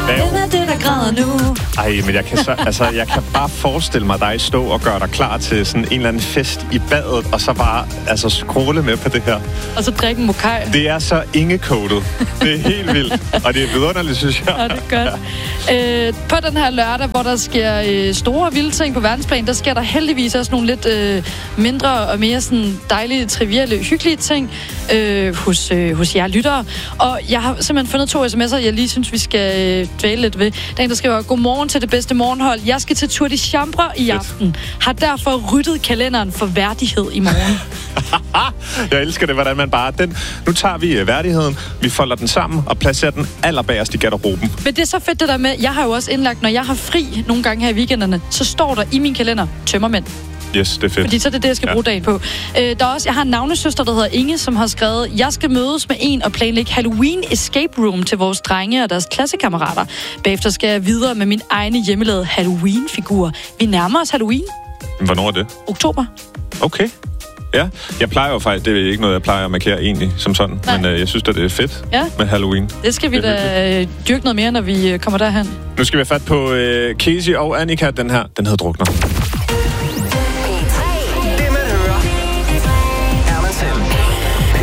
Hvem er det, der græder nu? Ej, men jeg kan bare forestille mig dig stå og gøre dig klar til sådan en eller anden fest i badet, og så bare scrolle med på det her. Og så drikke en mokai. Det er så Inge-kodet. Det er helt vildt. Og det er vidunderligt, synes jeg. Ja, det er godt. På den her lørdag, hvor der sker store og vilde ting på verdensplan, der sker der heldigvis også nogle lidt mindre og mere sådan dejlige, trivielle, hyggelige ting hos jer lyttere. Og jeg har simpelthen fundet 2 sms'er, jeg lige synes, vi skal dvæle lidt ved. Der er en, der skriver, godmorgen til det bedste morgenhold. Jeg skal til Tour de Chambre i aften. Har derfor ryddet kalenderen for værdighed i morgen. Jeg elsker det, hvordan man bare... Nu tager vi værdigheden, vi folder den sammen og placerer den allerbagerst i garderoben. Men det er så fedt det der med, jeg har jo også indlagt, når jeg har fri nogle gange her i weekenderne, så står der i min kalender, tømmermænd. Yes, det er fedt. Fordi så er det, jeg skal bruge dagen på. Jeg har en navnesøster, der hedder Inge, som har skrevet, jeg skal mødes med en og planlægge Halloween escape room til vores drenge og deres klassekammerater. Bagefter skal jeg videre med min egne hjemmelavede Halloween-figur. Vi nærmer os Halloween. Hvornår er det? Oktober. Okay. Ja, jeg plejer jo faktisk, det er ikke noget, jeg plejer at markere egentlig som sådan, men jeg synes at det er fedt med Halloween. Det skal vi da dyrke noget mere, når vi kommer derhen. Nu skal vi have fat på Casey og Annika, den hedder Drukner.